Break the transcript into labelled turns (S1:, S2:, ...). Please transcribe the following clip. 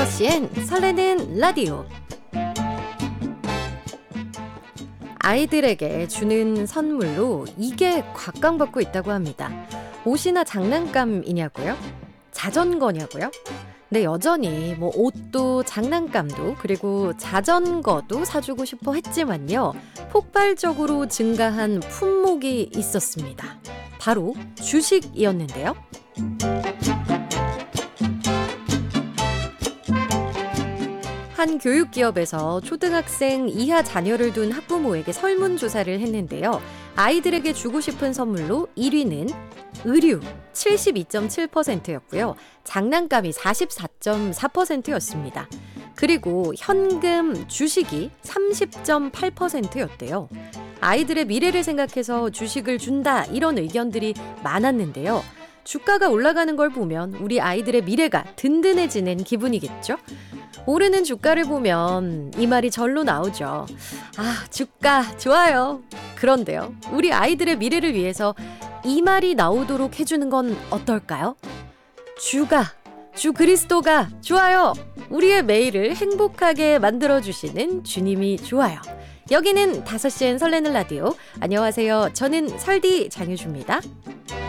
S1: 5시엔 설레는 라디오. 아이들에게 주는 선물로 이게 곽강받고 있다고 합니다. 옷이나 장난감이냐고요? 자전거냐고요? 근데 여전히 옷도 장난감도 그리고 자전거도 사주고 싶어 했지만요. 폭발적으로 증가한 품목이 있었습니다. 바로 주식이었는데요. 한 교육기업에서 초등학생 이하 자녀를 둔 학부모에게 설문조사를 했는데요. 아이들에게 주고 싶은 선물로 1위는 의류 72.7%였고요. 장난감이 44.4%였습니다. 그리고 현금, 주식이 30.8%였대요. 아이들의 미래를 생각해서 주식을 준다 이런 의견들이 많았는데요. 주가가 올라가는 걸 보면 우리 아이들의 미래가 든든해지는 기분이겠죠? 오르는 주가를 보면 이 말이 절로 나오죠. 아, 주가 좋아요. 그런데요, 우리 아이들의 미래를 위해서 이 말이 나오도록 해주는 건 어떨까요? 주 그리스도가 좋아요. 우리의 매일을 행복하게 만들어주시는 주님이 좋아요. 여기는 5시엔 설레는 라디오. 안녕하세요. 저는 설디 장유주입니다.